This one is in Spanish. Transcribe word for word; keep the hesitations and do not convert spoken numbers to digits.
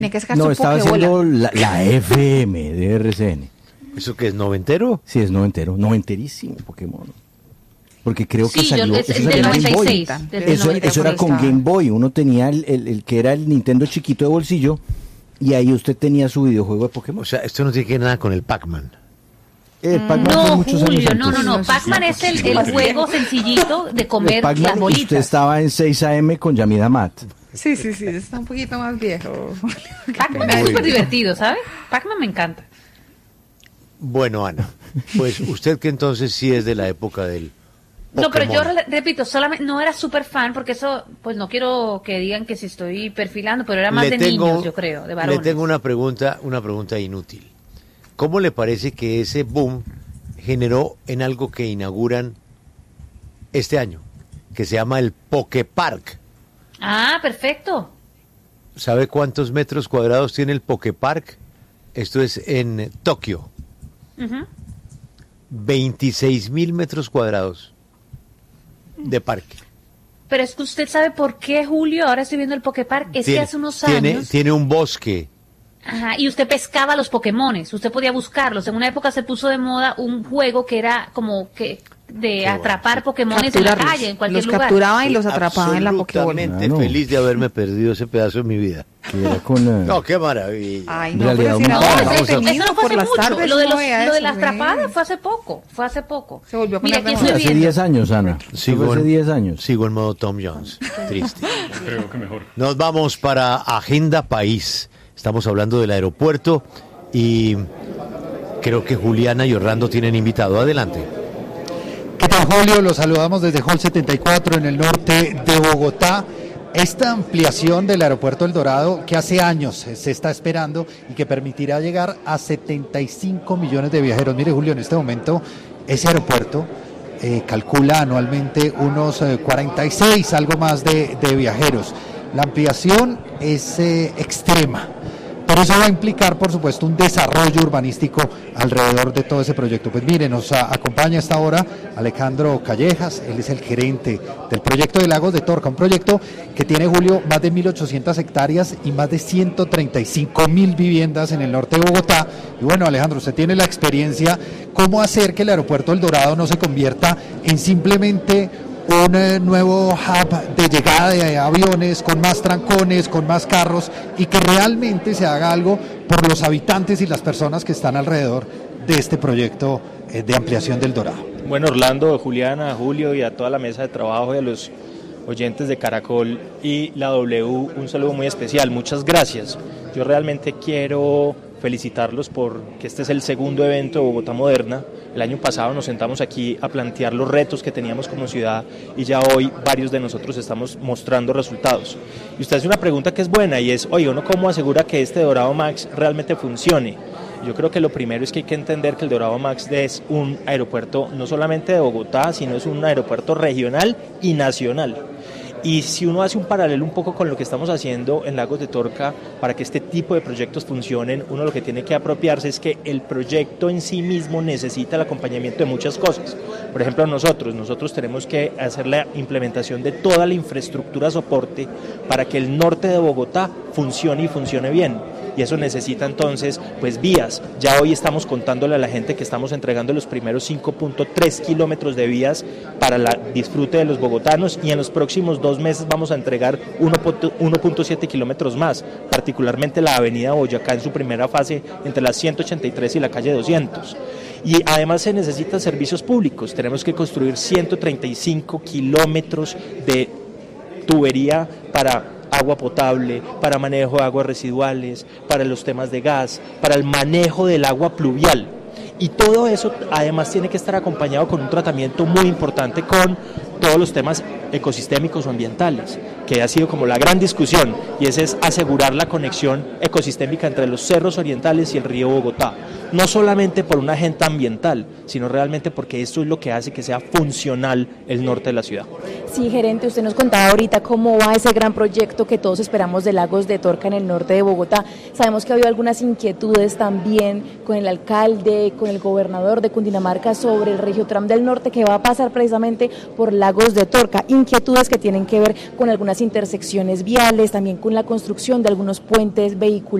Tiene que sacar No, su estaba pokebola. haciendo la, la F M de R C N. ¿Eso qué es, noventero? Sí, es noventero, noventerísimo Pokémon. Porque creo que Sí, yo- salió, es- eso es salió del en Game noventa y Boy. seis, desde el Eso, noventa y eso era cuatro con estaba. Game Boy. Uno tenía el, el, el que era el Nintendo chiquito de bolsillo y ahí usted tenía su videojuego de Pokémon. O sea, esto no tiene que ver nada con el Pac-Man. El Pac-Man fue No, muchos Julio, años no, no, antes. no. Pac-Man es el, el juego sencillito de El comer Pac-Man, las usted bolitas. estaba en seis A M con Yamida Mat. Sí, sí, sí, está un poquito más viejo. Pac-Man es súper divertido, ¿sabes? Pac-Man me encanta. Bueno, Ana, pues usted que entonces sí es de la época del No, pero yo Pokémon. re- repito, solamente no era súper fan porque eso, pues no quiero que digan que si estoy perfilando, pero era más Le de tengo- niños, yo creo, de Le varones. tengo una pregunta, una pregunta inútil. ¿Cómo le parece que ese boom generó en algo que inauguran este año, que se llama el Poképark? Ah, perfecto. ¿Sabe cuántos metros cuadrados tiene el Poképark? Esto es en Tokio. Ujú. veintiséis mil metros cuadrados de parque. Pero es que usted sabe por qué, Julio, ahora estoy viendo el Poképark, es que Tiene- hace unos tiene, años... Tiene un bosque. Ajá, y usted pescaba los Pokémones, usted podía buscarlos. En una época se puso de moda un juego que era como que de Qué atrapar bueno. Pokémones en la Capturarlos. calle, en cualquier Los lugar. capturaba y los atrapaba en la Pokébola. Absolutamente Claro. feliz de haberme perdido ese pedazo de mi vida. Que era con, eh, No, qué maravilla. Ay, En no, realidad, pero si un era par. muy No, eso, entretenido eso no fue por hace las mucho. tardes. Lo de, uno los, veía lo de eso, las sí. atrapadas fue hace poco, fue hace poco. Se volvió a Mira, poner aquí de estoy moda. hace viendo. diez años, Ana. Sigo Fue hace en- diez años. Sigo en modo Tom Jones. Triste. Creo que mejor. Nos vamos para Agenda País. Estamos hablando del aeropuerto y creo que Juliana y Orlando tienen invitado. Adelante. ¿Qué tal, Julio? Los saludamos desde Hall setenta y cuatro en el norte de Bogotá. Esta ampliación del aeropuerto El Dorado, que hace años se está esperando y que permitirá llegar a setenta y cinco millones de viajeros. Mire, Julio, en este momento ese aeropuerto eh, calcula anualmente unos eh, cuarenta y seis, algo más de, de viajeros. La ampliación es eh, extrema. Pero eso va a implicar, por supuesto, un desarrollo urbanístico alrededor de todo ese proyecto. Pues mire, nos a- acompaña a esta hora Alejandro Callejas, él es el gerente del proyecto de Lagos de Torca, un proyecto que tiene, Julio, más de mil ochocientas hectáreas y más de ciento treinta y cinco mil viviendas en el norte de Bogotá. Y bueno, Alejandro, usted tiene la experiencia, cómo hacer que el aeropuerto El Dorado no se convierta en simplemente un eh, nuevo hub de llegada de aviones con más trancones, con más carros y que realmente se haga algo por los habitantes y las personas que están alrededor de este proyecto eh, de ampliación del Dorado. Bueno, Orlando, Juliana, Julio y a toda la mesa de trabajo y a los oyentes de Caracol y la W, un saludo muy especial. Muchas gracias. Yo realmente quiero felicitarlos porque este es el segundo evento de Bogotá Moderna. El año pasado nos sentamos aquí a plantear los retos que teníamos como ciudad y ya hoy varios de nosotros estamos mostrando resultados. Y usted hace una pregunta que es buena y es, oye, ¿uno cómo asegura que este Dorado Max realmente funcione? Yo creo que lo primero es que hay que entender que el Dorado Max es un aeropuerto no solamente de Bogotá, sino es un aeropuerto regional y nacional. Y si uno hace un paralelo un poco con lo que estamos haciendo en Lagos de Torca para que este tipo de proyectos funcionen, uno lo que tiene que apropiarse es que el proyecto en sí mismo necesita el acompañamiento de muchas cosas. Por ejemplo, nosotros, nosotros tenemos que hacer la implementación de toda la infraestructura soporte para que el norte de Bogotá funcione y funcione bien. Y eso necesita entonces pues vías. Ya hoy estamos contándole a la gente que estamos entregando los primeros cinco punto tres kilómetros de vías para el disfrute de los bogotanos y en los próximos dos meses vamos a entregar uno punto siete kilómetros más, particularmente la avenida Boyacá en su primera fase entre la ciento ochenta y tres y la calle doscientos. Y además se necesitan servicios públicos, tenemos que construir ciento treinta y cinco kilómetros de tubería para agua potable, para manejo de aguas residuales, para los temas de gas, para el manejo del agua pluvial. Y todo eso además tiene que estar acompañado con un tratamiento muy importante con todos los temas ecosistémicos o ambientales, que ha sido como la gran discusión, y ese es asegurar la conexión ecosistémica entre los cerros orientales y el río Bogotá, no solamente por una agenda ambiental, sino realmente porque esto es lo que hace que sea funcional el norte de la ciudad. Sí, gerente, usted nos contaba ahorita cómo va ese gran proyecto que todos esperamos de Lagos de Torca en el norte de Bogotá. Sabemos que ha habido algunas inquietudes también con el alcalde, con el gobernador de Cundinamarca sobre el Regiotram del Norte que va a pasar precisamente por Lagos de Torca, inquietudes que tienen que ver con algunas intersecciones viales, también con la construcción de algunos puentes vehiculares.